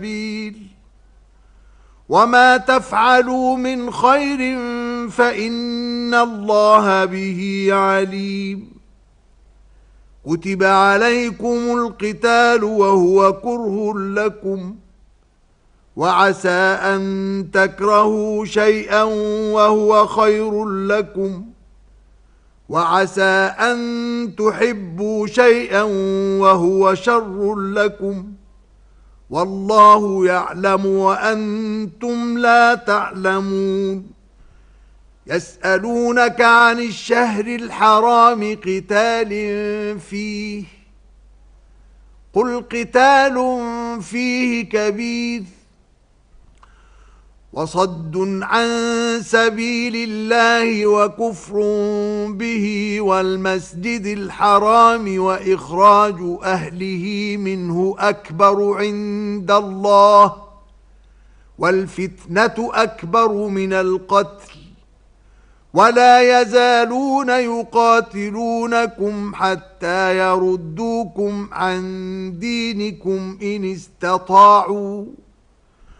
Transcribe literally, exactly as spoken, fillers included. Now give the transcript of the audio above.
سبيل وما تفعلوا من خير فإن الله به عليم. كتب عليكم القتال وهو كره لكم وعسى أن تكرهوا شيئا وهو خير لكم وعسى أن تحبوا شيئا وهو شر لكم والله يعلم وأنتم لا تعلمون. يسألونك عن الشهر الحرام قتال فيه قل قتال فيه كبير وصد عن سبيل الله وكفر به والمسجد الحرام وإخراج أهله منه أكبر عند الله والفتنة أكبر من القتل ولا يزالون يقاتلونكم حتى يردوكم عن دينكم إن استطاعوا